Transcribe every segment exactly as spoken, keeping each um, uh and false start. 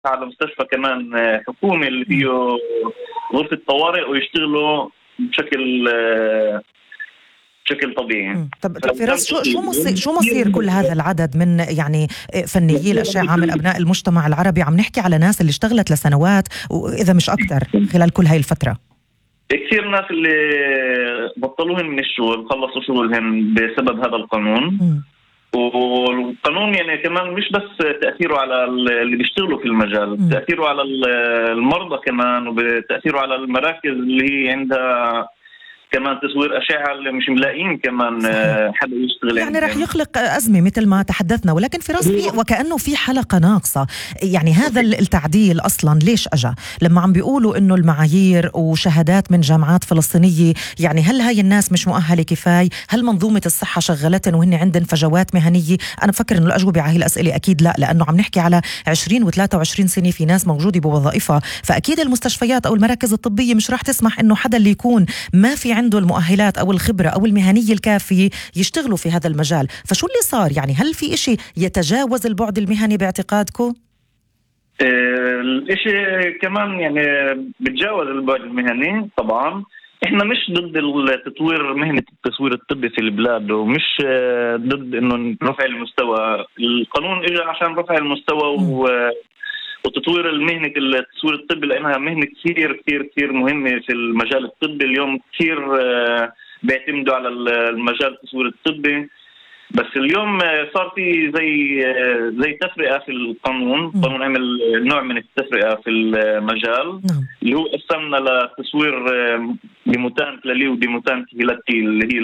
على مستشفى كمان حكومي اللي فيه غرفة طوارئ ويشتغلوا بشكل بشكل طبيعي. طب طب فراس، شو شو مصير شو مصير كل هذا العدد من يعني فنيي الأشعة من أبناء المجتمع العربي؟ عم نحكي على ناس اللي اشتغلت لسنوات وإذا مش أكثر خلال كل هاي الفترة. كثير ناس اللي بطلوهم من الشغل، خلصوا شغلهم بسبب هذا القانون. م. والقانون يعني كمان مش بس تأثيره على اللي بيشتغلوا في المجال، م. تأثيره على المرضى كمان، وتأثيره على المراكز اللي هي عندها كمان تصوير أشعة اللي مش ملاقين كمان حدا يشتغل يعني رح يخلق أزمة مثل ما تحدثنا. ولكن فراس، في وكأنه في حلقة ناقصة. يعني هذا التعديل أصلا ليش أجا؟ لما عم بيقولوا إنه المعايير وشهادات من جامعات فلسطينية، يعني هل هاي الناس مش مؤهلة كفاية؟ هل منظومة الصحة شغلتهم وهن عندن فجوات مهنية؟ أنا بفكر إنه الأجوبة على هاي الأسئلة أكيد لا، لأنه عم نحكي على عشرين وثلاثة وعشرين سنة في ناس موجودة بوظائفها، فأكيد المستشفيات أو المراكز الطبية مش راح تسمح إنه حدا اللي يكون ما في عنده المؤهلات أو الخبرة أو المهنية الكافية يشتغلوا في هذا المجال. فشو اللي صار؟ يعني هل في إشي يتجاوز البعد المهني باعتقادكم؟ الإشي كمان يعني بتجاوز البعد المهني. طبعا إحنا مش ضد التطوير مهنة التصوير الطبي في البلاد، ومش ضد إنه رفع المستوى. القانون إجا عشان رفع المستوى و وتطوير المهنة التصوير الطبي، لأنها مهنة كثير كثير كثير مهمة في المجال الطبي. اليوم كثير بيعتمدوا على المجال التصوير الطبي، بس اليوم صار في زي زي تفرقة في القانون. القانون عمل نوع من التفرقة في المجال اللي هو قسمنا لتصوير بموتان كلالي وديموتان كهيلاتي، اللي هي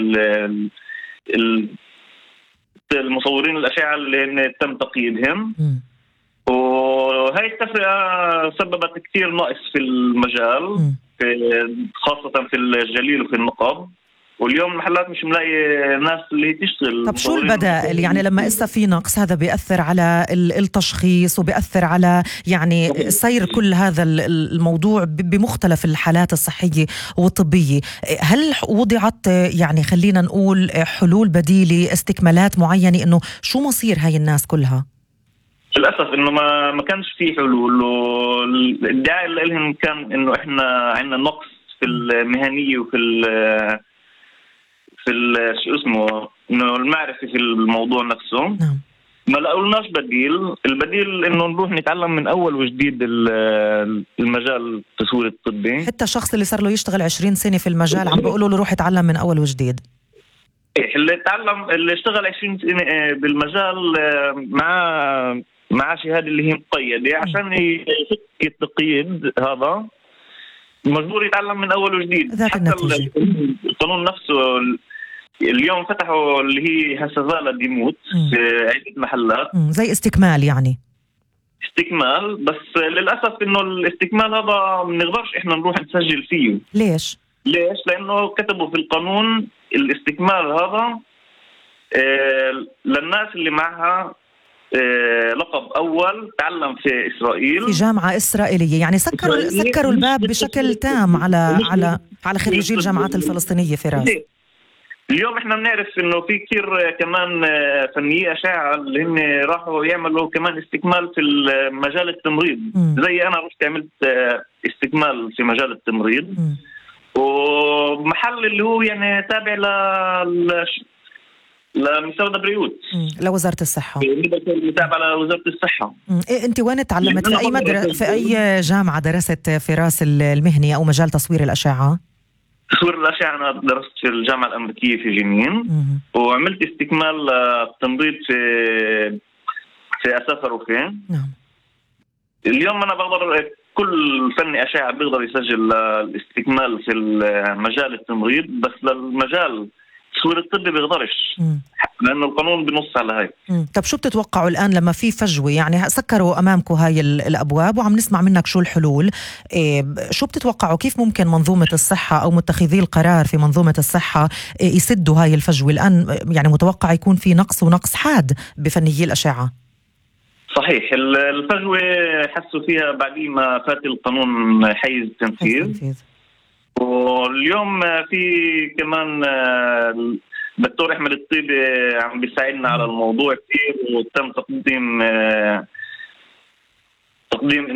المصورين الأشعة اللي تم تقييدهم. وهي التفرقة سببت كثير نقص في المجال، في خاصة في الجليل وفي النقب. واليوم المحلات مش ملاقي ناس اللي تشتغل. طب شو البدائل؟ يعني لما إسا في نقص هذا بيأثر على التشخيص وبيأثر على يعني سير كل هذا الموضوع بمختلف الحالات الصحية والطبية. هل وضعت يعني خلينا نقول حلول بديلة، استكمالات معينة، إنه شو مصير هاي الناس كلها؟ للأسف إنه ما ما كانش في حلول، والادعاء اللي لهم كان إنه إحنا عندنا نقص في المهنية وفي ال في ال شو اسمه إنه المعرفة في الموضوع نفسه. نعم. ما لقولناش بديل. البديل إنه نروح نتعلم من أول وجديد المجال التصوير الطبي. حتى الشخص اللي صار له يشتغل عشرين سنة في المجال عم بيقولوا له روح اتعلم من أول وجديد. اللي تعلم اللي اشتغل عشرين سنة بالمجال مع مع شهادة اللي هي مقيدة، عشان يفك التقييد هذا مجبور يتعلم من أول وجديد. حتى القانون نفسه اليوم فتحوا اللي هي هسزالة ديموت في عدة محلات زي استكمال، يعني استكمال. بس للأسف إنه الاستكمال هذا ما نقدرش إحنا نروح نسجل فيه. ليش؟ ليش؟ لأنه كتبوا في القانون الاستكمال هذا آه للناس اللي معها آه لقب أول تعلم في إسرائيل في جامعة إسرائيلية. يعني سكروا سكروا الباب بشكل تام على على على خريجي الجامعات الفلسطينية. فراس، اليوم احنا بنعرف انه في كثير كمان فنيي أشعة اللي هم راحوا يعملوا كمان استكمال في مجال التمريض. م. زي انا رحت عملت استكمال في مجال التمريض، م. ومحل اللي هو يعني تابع ل لمستودع بريوت، لوزارة الصحة، تابع لوزارة الصحة. إيه انت وين تعلمت؟ في اي مدرسة، في اي جامعة درست فراس المهني او مجال تصوير الأشعة؟ تصوير الأشعة أنا درست في الجامعة الأمريكية في جنين، مم. وعملت استكمال التمريض في في أساس روفين. نعم. اليوم أنا بقدر كل فني أشعة بيقدر يسجل الاستكمال في المجال التمريض، بس للمجال تصوير الطبي بيقدرش، مم. لأنه القانون بنص على هاي. مم. طب شو بتتوقعوا الآن لما في فجوة؟ يعني سكروا أمامكم هاي الأبواب وعم نسمع منك شو الحلول. إيه شو بتتوقعوا كيف ممكن منظومة الصحة أو متخذي القرار في منظومة الصحة إيه يسدوا هاي الفجوة؟ الآن يعني متوقع يكون في نقص ونقص حاد بفنيي الأشعة. صحيح، الفجوة حسوا فيها بعد ما فات القانون حيز التنفيذ. واليوم في كمان الدكتور أحمد الطيبي عم بيساعدنا على الموضوع كثير، وتم تقديم تقديم